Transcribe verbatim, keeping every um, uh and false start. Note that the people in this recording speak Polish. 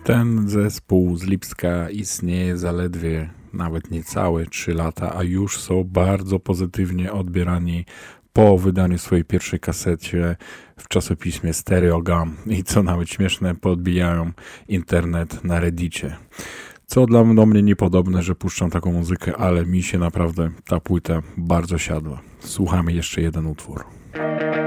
Ten zespół z Lipska istnieje zaledwie nawet niecałe trzy lata, a już są bardzo pozytywnie odbierani po wydaniu swojej pierwszej kasecie w czasopiśmie Stereogam i co nawet śmieszne, podbijają internet na Reddicie. Co dla do mnie niepodobne, że puszczam taką muzykę, ale mi się naprawdę ta płyta bardzo siadła. Słuchamy jeszcze jeden utwór.